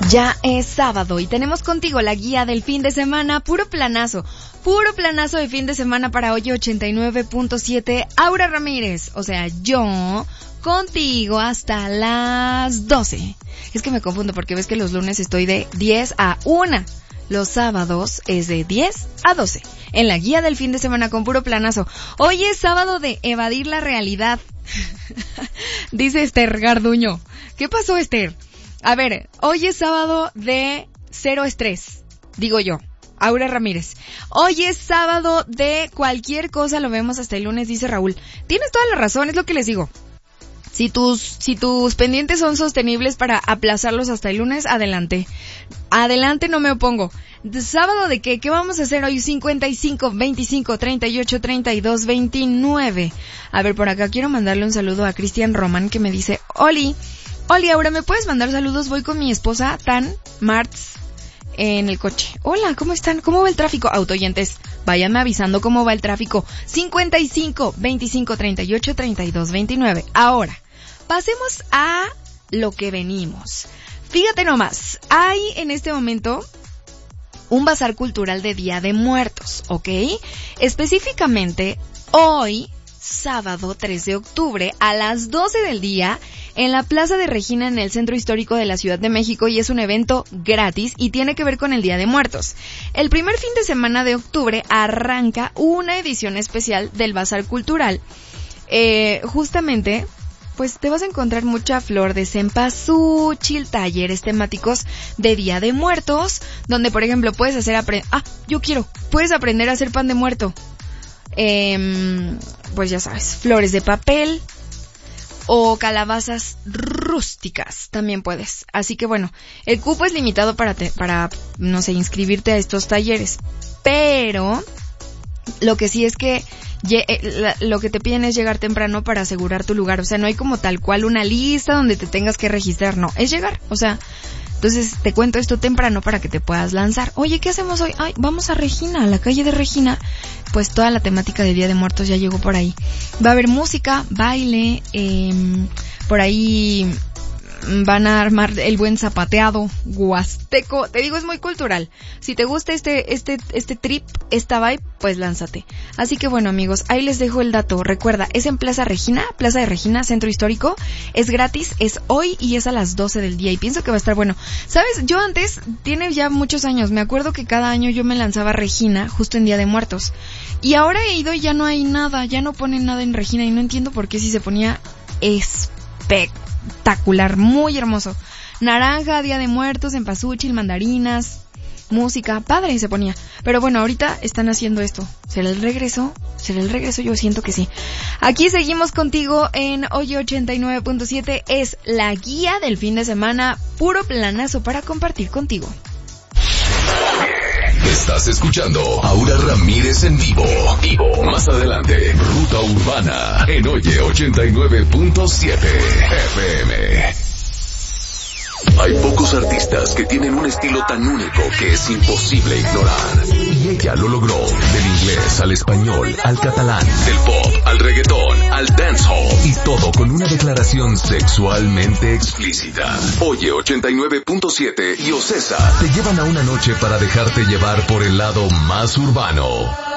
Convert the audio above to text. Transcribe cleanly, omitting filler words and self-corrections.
Ya es sábado y tenemos contigo la guía del fin de semana, puro planazo de fin de semana para hoy 89.7. Aura Ramírez, o sea, yo contigo hasta las 12. Es que me confundo porque ves que los lunes estoy de 10 a 1. Los sábados es de 10 a 12. En la guía del fin de semana con puro planazo. Hoy es sábado de evadir la realidad. Dice Esther Garduño. ¿Qué pasó, Esther? A ver, hoy es sábado de cero estrés, digo yo, Aura Ramírez. Hoy es sábado de cualquier cosa, lo vemos hasta el lunes, dice Raúl. Tienes toda la razón, es lo que les digo. Si tus pendientes son sostenibles para aplazarlos hasta el lunes, adelante. Adelante, no me opongo. ¿Sábado de qué? ¿Qué vamos a hacer hoy? 55, 25, 38, 32, 29. A ver, por acá quiero mandarle un saludo a Cristian Román que me dice, Oli, Aura, ¿me puedes mandar saludos? Voy con mi esposa, Tan Martz, en el coche. Hola, ¿cómo están? ¿Cómo va el tráfico? Autoyentes, váyanme avisando cómo va el tráfico. 55, 25, 38, 32, 29. Ahora, pasemos a lo que venimos. Fíjate nomás, hay en este momento un bazar cultural de Día de Muertos, ¿ok? Específicamente, hoy, sábado 3 de octubre, a las 12 del día, en la Plaza de Regina, en el Centro Histórico de la Ciudad de México, y es un evento gratis y tiene que ver con el Día de Muertos. El primer fin de semana de octubre arranca una edición especial del Bazar Cultural. Justamente, pues te vas a encontrar mucha flor de cempasúchil, talleres temáticos de Día de Muertos, donde por ejemplo puedes hacer puedes aprender a hacer pan de muerto. Pues ya sabes, flores de papel o calabazas rústicas, también puedes. Así que bueno, el cupo es limitado para no sé, inscribirte a estos talleres. Pero lo que sí es que lo que te piden es llegar temprano para asegurar tu lugar. O sea, no hay como tal cual una lista donde te tengas que registrar, no, es llegar. O sea, entonces te cuento esto temprano para que te puedas lanzar. Oye, ¿qué hacemos hoy? Ay, vamos a Regina, a la calle de Regina. Pues toda la temática de Día de Muertos ya llegó por ahí. Va a haber música, baile, por ahí van a armar el buen zapateado huasteco. Te digo, es muy cultural. Si te gusta este trip, esta vibe, pues lánzate. Así que bueno, amigos, ahí les dejo el dato. Recuerda, es en Plaza de Regina, Centro Histórico. Es gratis, es hoy y es a las 12 del día. Y pienso que va a estar bueno. ¿Sabes? Yo antes, tiene ya muchos años, me acuerdo que cada año yo me lanzaba a Regina, justo en Día de Muertos. Y ahora he ido y ya no hay nada, ya no ponen nada en Regina. Y no entiendo por qué si se ponía espectacular, muy hermoso. Naranja, Día de Muertos, cempasúchil, mandarinas, música, padre se ponía. Pero bueno, ahorita están haciendo esto. ¿Será el regreso? Yo siento que sí. Aquí seguimos contigo en Hoy 89.7. Es la guía del fin de semana, puro planazo para compartir contigo. Estás escuchando Aura Ramírez en vivo. Más adelante, Ruta Urbana en Oye 89.7 FM. Hay pocos artistas que tienen un estilo tan único que es imposible ignorar. Y ella lo logró. Del inglés al español, al catalán, del pop al reggaetón, al dancehall. Y todo con una declaración sexualmente explícita. Oye 89.7 y Ocesa te llevan a una noche para dejarte llevar por el lado más urbano.